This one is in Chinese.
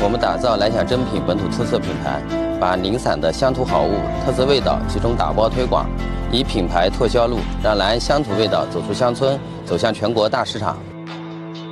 我们打造蓝翔真品本土特色品牌，把零散的乡土好物、特色味道集中打包推广，以品牌拓销路，让蓝乡土味道走出乡村，走向全国大市场。